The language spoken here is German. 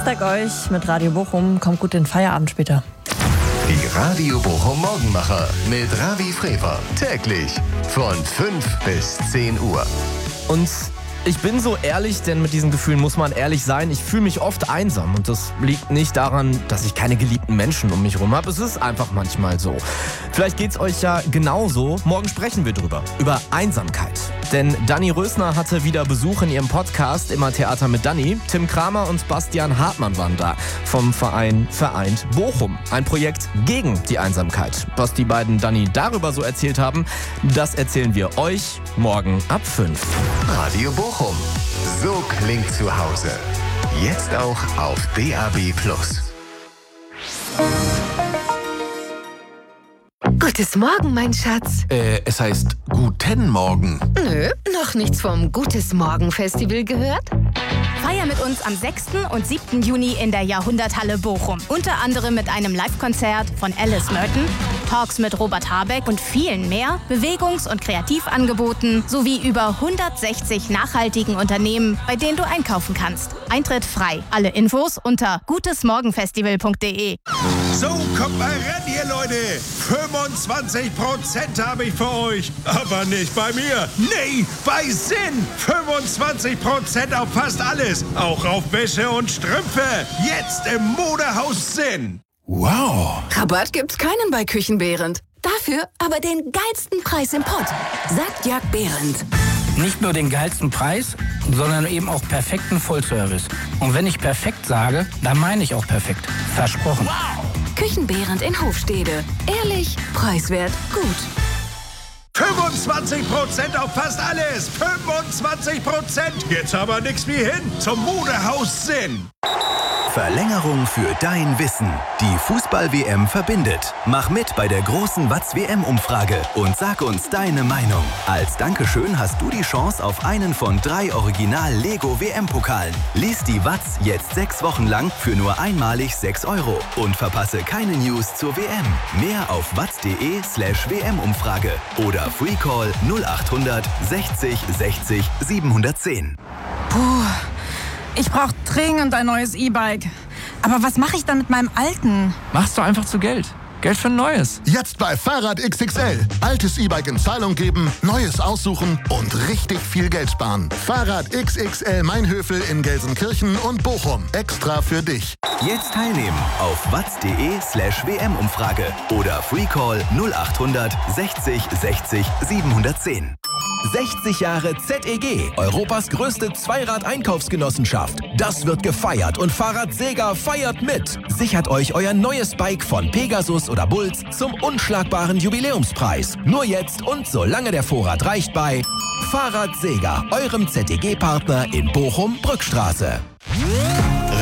Dienstag euch mit Radio Bochum. Kommt gut in den Feierabend später. Die Radio Bochum Morgenmacher mit Ravi Frewer. Täglich von 5 bis 10 Uhr. Und ich bin so ehrlich, denn mit diesen Gefühlen muss man ehrlich sein. Ich fühle mich oft einsam und das liegt nicht daran, dass ich keine geliebten Menschen um mich herum habe. Es ist einfach manchmal so. Vielleicht geht's euch ja genauso. Morgen sprechen wir drüber. Über Einsamkeit. Denn Dani Rösner hatte wieder Besuch in ihrem Podcast Immer Theater mit Dani. Tim Kramer und Bastian Hartmann waren da vom Verein Vereint Bochum. Ein Projekt gegen die Einsamkeit. Was die beiden Dani darüber so erzählt haben, das erzählen wir euch morgen ab 5. Radio Bochum. So klingt zu Hause. Jetzt auch auf DAB+. Gutes Morgen, mein Schatz. Es heißt Guten Morgen. Nö, noch nichts vom Gutes Morgen Festival gehört? Feier mit uns am 6. und 7. Juni in der Jahrhunderthalle Bochum. Unter anderem mit einem Live-Konzert von Alice Merton, Talks mit Robert Habeck und vielen mehr, Bewegungs- und Kreativangeboten sowie über 160 nachhaltigen Unternehmen, bei denen du einkaufen kannst. Eintritt frei. Alle Infos unter gutesmorgenfestival.de. So, kommt mal ran hier, Leute. 25% habe ich für euch. Aber nicht bei mir. Nee, bei Sinn. 25% auf fast alles. Auch auf Wäsche und Strümpfe. Jetzt im Modehaus Sinn. Wow. Rabatt gibt's keinen bei Küchenbehrendt. Dafür aber den geilsten Preis im Pott, sagt Jörg Behrendt. Nicht nur den geilsten Preis, sondern eben auch perfekten Vollservice. Und wenn ich perfekt sage, dann meine ich auch perfekt. Versprochen. Wow. Küchenbehrendt in Hofstede. Ehrlich, preiswert, gut. 25% auf fast alles. 25%. Jetzt aber nix wie hin zum Modehaus Sinn. Verlängerung für dein Wissen. Die Fußball-WM verbindet. Mach mit bei der großen Watz-WM-Umfrage und sag uns deine Meinung. Als Dankeschön hast du die Chance auf einen von 3 Original-Lego-WM-Pokalen. Lies die Watz jetzt 6 Wochen lang für nur einmalig 6 € und verpasse keine News zur WM. Mehr auf watz.de/WM-Umfrage oder Freecall 0800 60 60 710. Puh. Ich brauche dringend ein neues E-Bike. Aber was mache ich dann mit meinem alten? Machst du einfach zu Geld. Geld für ein neues. Jetzt bei Fahrrad XXL. Altes E-Bike in Zahlung geben, neues aussuchen und richtig viel Geld sparen. Fahrrad XXL Mainhövel in Gelsenkirchen und Bochum. Extra für dich. Jetzt teilnehmen auf watz.de/WM-Umfrage oder Freecall 0800 60 60 710. 60 Jahre ZEG, Europas größte Zweirad-Einkaufsgenossenschaft. Das wird gefeiert und Fahrrad Sega feiert mit. Sichert euch euer neues Bike von Pegasus oder Bulls zum unschlagbaren Jubiläumspreis. Nur jetzt und solange der Vorrat reicht bei Fahrrad Sega, eurem ZEG-Partner in Bochum-Brückstraße.